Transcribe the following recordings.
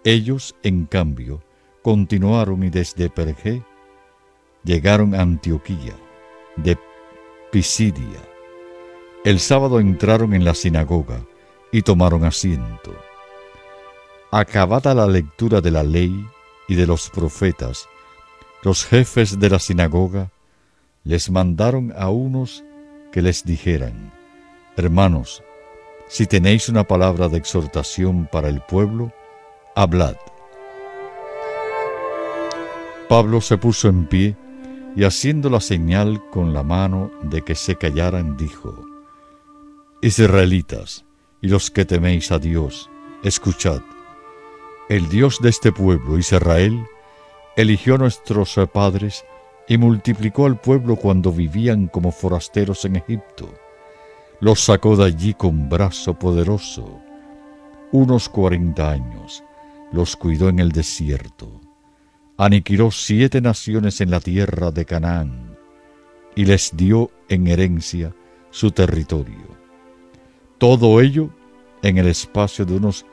Ellos, en cambio, continuaron y desde Pergé llegaron a Antioquía de Pisidia. El sábado entraron en la sinagoga y tomaron asiento. Acabada la lectura de la ley y de los profetas, los jefes de la sinagoga les mandaron a unos que les dijeran: Hermanos, si tenéis una palabra de exhortación para el pueblo, hablad. Pablo se puso en pie y haciendo la señal con la mano de que se callaran, dijo: Israelitas, y los que teméis a Dios, escuchad. El Dios de este pueblo, Israel, eligió a nuestros padres y multiplicó al pueblo cuando vivían como forasteros en Egipto. Los sacó de allí con brazo poderoso. Unos 40 años los cuidó en el desierto. Aniquiló 7 naciones en la tierra de Canaán y les dio en herencia su territorio. Todo ello en el espacio de unos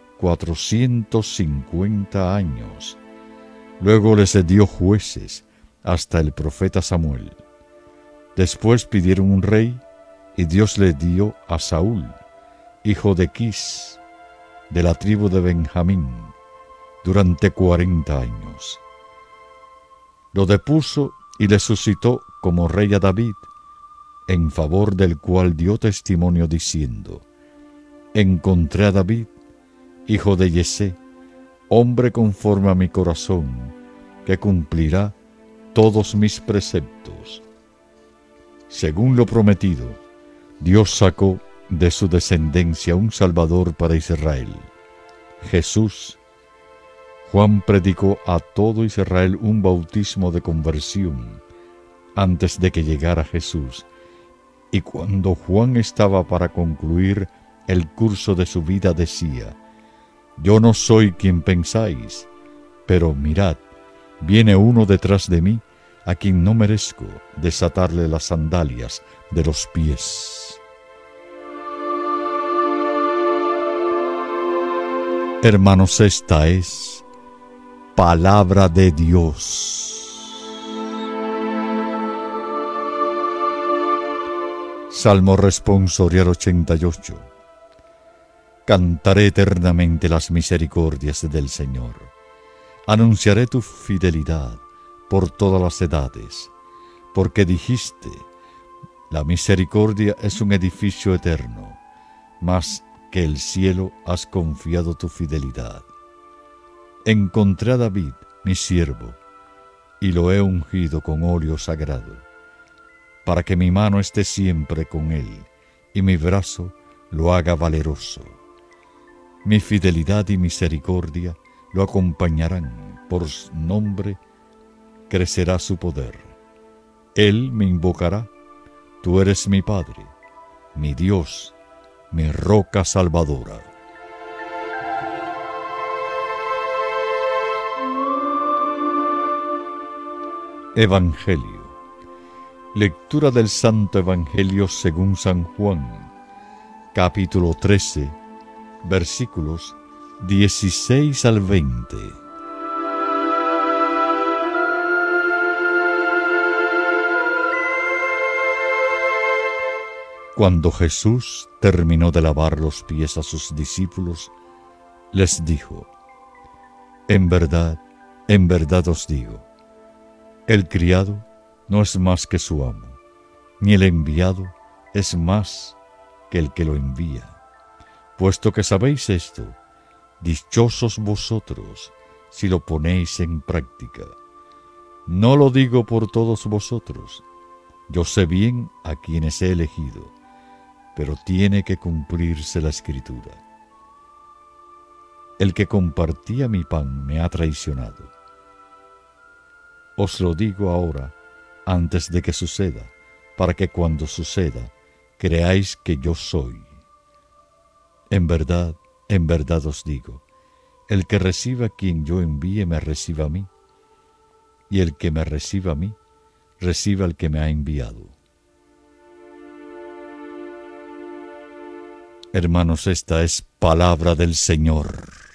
450 años. Luego les dio jueces hasta el profeta Samuel. Después pidieron un rey y Dios le dio a Saúl, hijo de Quis, de la tribu de Benjamín, durante 40 años. Lo depuso y le suscitó como rey a David, en favor del cual dio testimonio diciendo: Encontré a David, hijo de Yesé, hombre conforme a mi corazón, que cumplirá todos mis preceptos. Según lo prometido, Dios sacó de su descendencia un Salvador para Israel, Jesús. Juan predicó a todo Israel un bautismo de conversión antes de que llegara Jesús, y cuando Juan estaba para concluir el curso de su vida decía: Yo no soy quien pensáis, pero mirad, viene uno detrás de mí, a quien no merezco desatarle las sandalias de los pies. Hermanos, esta es palabra de Dios. Salmo responsorial 88. Cantaré eternamente las misericordias del Señor. Anunciaré tu fidelidad por todas las edades, porque dijiste: la misericordia es un edificio eterno, más que el cielo has confiado tu fidelidad. Encontré a David, mi siervo, y lo he ungido con óleo sagrado, para que mi mano esté siempre con él, y mi brazo lo haga valeroso. Mi fidelidad y misericordia lo acompañarán, por nombre crecerá su poder. Él me invocará: tú eres mi Padre, mi Dios, mi roca salvadora. Evangelio. Lectura del Santo Evangelio según San Juan, capítulo 13, versículos 16 al 20. Cuando Jesús terminó de lavar los pies a sus discípulos, les dijo: en verdad os digo, el criado no es más que su amo, ni el enviado es más que el que lo envía. Puesto que sabéis esto, dichosos vosotros si lo ponéis en práctica. No lo digo por todos vosotros, yo sé bien a quienes he elegido, pero tiene que cumplirse la Escritura. El que compartía mi pan me ha traicionado. Os lo digo ahora, antes de que suceda, para que cuando suceda, creáis que yo soy. En verdad os digo, el que reciba a quien yo envíe me reciba a mí, y el que me reciba a mí, reciba al que me ha enviado. Hermanos, esta es palabra del Señor.